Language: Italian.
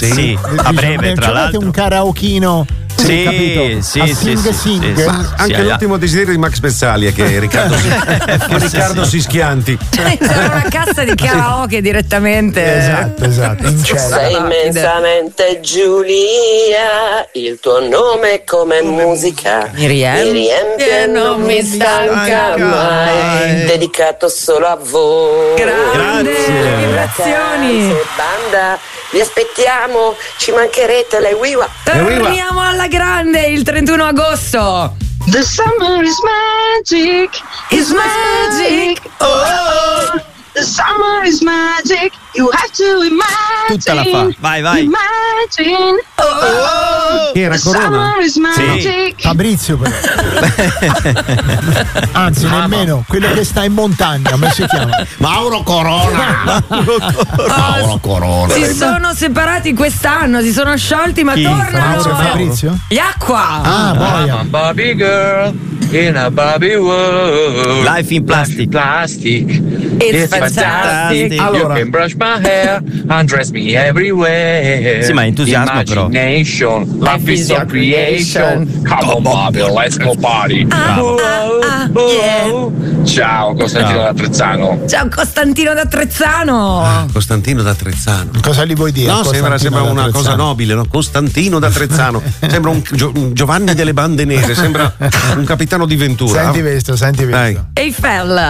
Sì, a breve, tra l'altro. un karaokino. Sì, capito? sì. Ma anche l'ultimo desiderio di Max Pezzali è che Riccardo si schianti. Sarà una cassa di karaoke direttamente. Esatto. In cielo. Sei immensamente Giulia, il tuo nome come musica Mi riempie e non mi stanca mai, dedicato solo a voi. Grande, vibrazioni. Banda, vi aspettiamo, ci mancherete le wiwa. Torniamo alla grande il 31 agosto. The summer is magic, It's magic. oh, the summer is magic, you have to imagine. Tutta la fa. Vai. Imagine, oh, Chi era, the Corona? summer is magic. Fabrizio però. Anzi nemmeno quello che sta in montagna, come si chiama? Mauro Corona. Mauro Corona. Si sono separati quest'anno, si sono sciolti, ma Chi? tornano. Fabrizio? Gli Acqua. Ah, boia. Barbie girl in a Barbie world. Life in plastic. Plastic. It's fantastic. You can brush my hair, undress me everywhere. Sì, ma entusiasmo però. Imagination, life is your creation. Come on, Barbie, let's go party. Yeah. Ciao, Costantino da Trezzano. Ciao Costantino da Trezzano. Costantino da Trezzano. Cosa gli vuoi dire? No, sembra Costantino una da cosa Trezzano? nobile, no? Costantino da Trezzano. Sembra un Giovanni delle Bande Nere, sembra un capitano di Ventura. Senti questo. Dai. Eiffel.